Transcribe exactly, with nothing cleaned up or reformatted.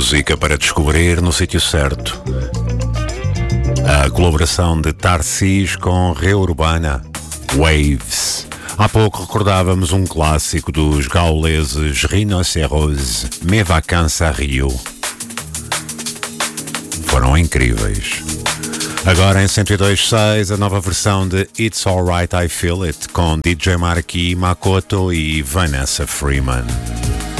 Música para descobrir no sítio certo. A colaboração de Tarsis com Reurbana, Waves. Há pouco recordávamos um clássico dos gauleses Rhinoceros, Mes Vacances à Rio. Foram incríveis. Agora em cento e dois ponto seis, a nova versão de It's Alright I Feel It, com D J Marquis, Makoto e Vanessa Freeman.